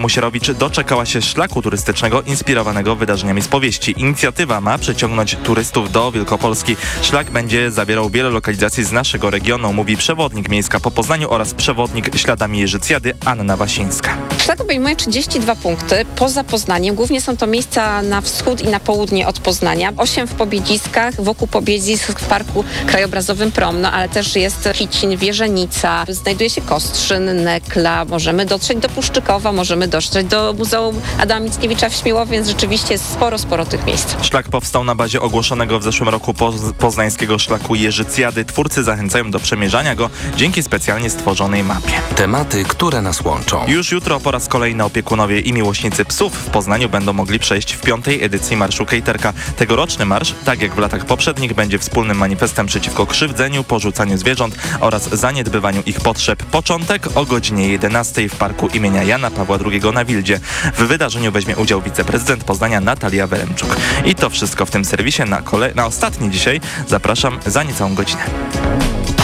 Musierowicz doczekała się szlaku turystycznego inspirowanego wydarzeniami z powieści. Inicjatywa ma przyciągnąć turystów do Wielkopolski. Szlak będzie zawierał wiele lokalizacji z naszego regionu, mówi przewodnik miejska po Poznaniu oraz przewodnik śladami Jeżycjady Anna Wasińska. Szlak obejmuje 32 punkty poza Poznaniem. Głównie są to miejsca na wschód i na południe od Poznania. 8 w Pobiedziskach, wokół Pobiedzisk w Parku Krajobrazowym Prom, ale też jest Kicin, Wierzenica, znajduje się Kostrzyn, Nekla. Możemy dotrzeć do Puszczykowa, możemy dotrzeć do Muzeum Adama Mickiewicza w Śmiłowie, więc rzeczywiście jest sporo tych miejsc. Szlak powstał na bazie ogłoszonego w zeszłym roku poznańskiego szlaku Jeżycjady. Twórcy zachęcają do przemierzania go dzięki specjalnie stworzonej mapie. Tematy, które nas łączą. Już jutro po raz kolejny opiekunowie i miłośnicy psów w Poznaniu będą mogli przejść w 5. edycji Marszu Kejterka. Tegoroczny marsz, tak jak w latach poprzednich, będzie wspólnym manifestem przeciwko krzywdzeniu, porzucaniu zwierząt oraz zaniedbywaniu ich potrzeb. Początek o godzinie 11 w parku imienia Jana Pawła II na Wildzie. W wydarzeniu weźmie udział wiceprezydent Poznania Natalia Weremczuk. I to wszystko w tym serwisie. Na ostatni dzisiaj zapraszam za niecałą godzinę.